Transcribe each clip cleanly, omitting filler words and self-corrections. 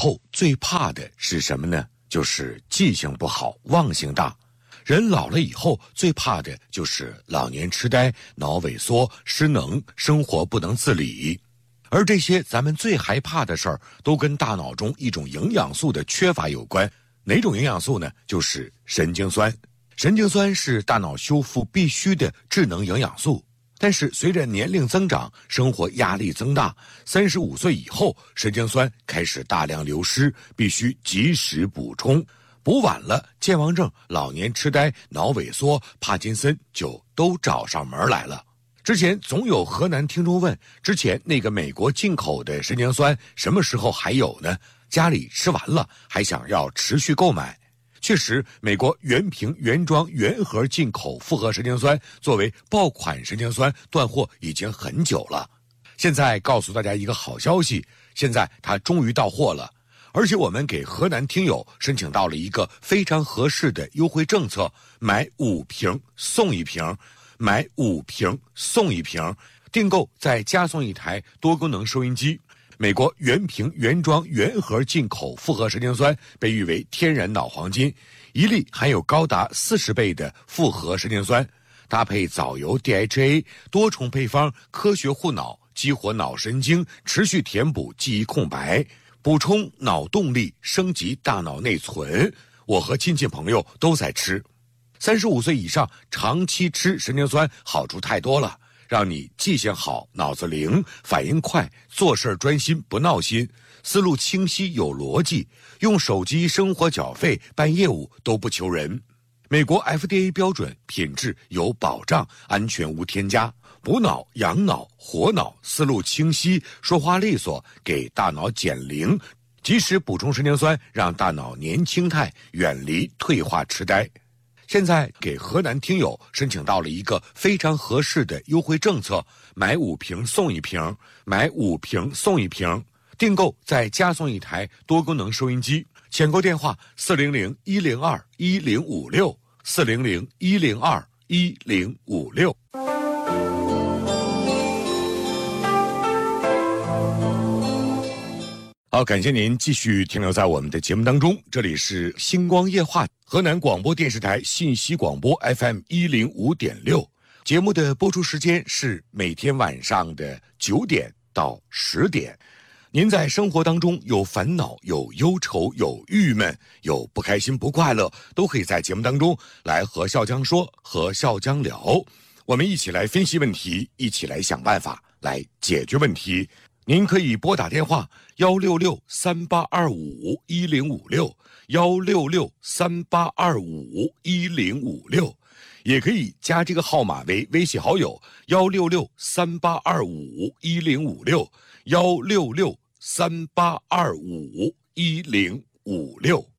后最怕的是什么呢？就是记性不好，忘性大。人老了以后最怕的就是老年痴呆、脑萎缩、失能、生活不能自理。而这些咱们最害怕的事儿，都跟大脑中一种营养素的缺乏有关。哪种营养素呢？就是神经酸。神经酸是大脑修复必须的智能营养素。但是随着年龄增长，生活压力增大，35岁以后，神经酸开始大量流失，必须及时补充。补晚了，健忘症、老年痴呆、脑萎缩、帕金森就都找上门来了。之前总有河南听众问，之前那个美国进口的神经酸什么时候还有呢？家里吃完了，还想要持续购买。确实，美国原瓶原装原盒进口复合神经酸作为爆款神经酸断货已经很久了。现在告诉大家一个好消息，现在它终于到货了。而且我们给河南听友申请到了一个非常合适的优惠政策，买5瓶送1瓶，买5瓶送1瓶，订购再加送1台多功能收音机。美国原瓶原装原盒进口复合神经酸被誉为天然脑黄金，一粒含有高达40倍的复合神经酸，搭配藻油 DHA 多重配方，科学护脑，激活脑神经，持续填补记忆空白，补充脑动力，升级大脑内存。我和亲戚朋友都在吃。35岁以上长期吃神经酸好处太多了，让你记性好，脑子灵，反应快，做事专心不闹心，思路清晰有逻辑，用手机生活缴费办业务都不求人。美国 FDA 标准，品质有保障，安全无添加，补脑养脑活脑，思路清晰，说话利索，给大脑减龄，及时补充神经酸，让大脑年轻态，远离退化痴呆。现在给河南听友申请到了一个非常合适的优惠政策，买5瓶送1瓶，买5瓶送1瓶，订购再加送1台多功能收音机。抢购电话400-102-1056 400-102-1056。好，感谢您继续停留在我们的节目当中，这里是星光夜话，河南广播电视台信息广播 FM 105.6，节目的播出时间是每天晚上的9点到10点。您在生活当中有烦恼、有忧愁、有郁闷、有不开心、不快乐，都可以在节目当中来和笑江说，和笑江聊，我们一起来分析问题，一起来想办法来解决问题。您可以拨打电话166-3825-1056，166-3825-1056，也可以加这个号码为微信好友166-3825-1056，166-3825-1056。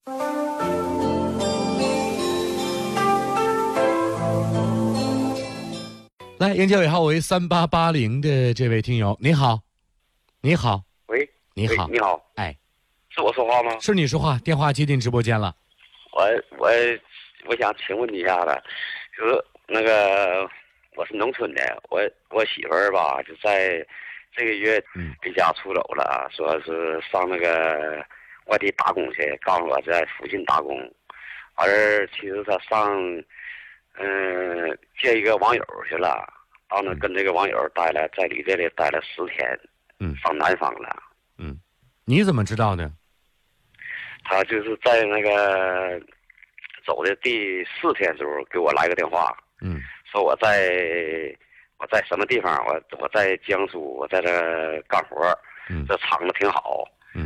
来，迎接尾号为3880的这位听友，你好。你好， 喂， 你好， 你好， 哎， 是我说话吗？ 是你说话，电话接进直播间了。 我想请问你一下子，就是那个我是农村的，我媳妇儿吧就在这个月离家出走了，说是上那个外地打工去，告诉我在附近打工，完事其实她上见一个网友去了，到那跟这个网友待了，在你这里待了10天。上南方了。 你怎么知道的？ 他就是在那个走的第4天的时候给我来个电话，说我在什么地方，我在江苏，我在这干活，这厂子挺好，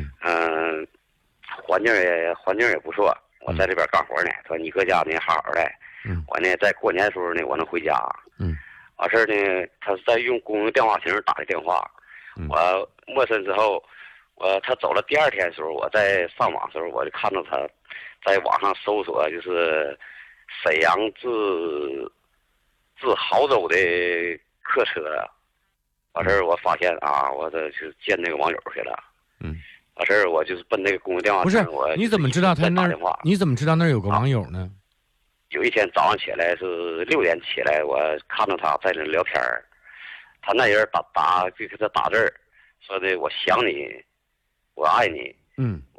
环境也不错，我在这边干活呢。说你搁家呢好好的，我呢在过年的时候呢我能回家，完事儿呢他是在用公用电话亭打的电话。我陌生之后，他走了第2天的时候，我在上网的时候，我就看到他在网上搜索，就是沈阳至亳州的客车。完事儿我发现啊，我这就见那个网友去了。完事儿我就是奔那个公用电话亭。 不是，你怎么知道他那儿？你怎么知道那儿有个网友呢？ 有一天早上起来是6点起来，我看到他在那聊天儿。他那人就给他打字，说的我想你，我爱你，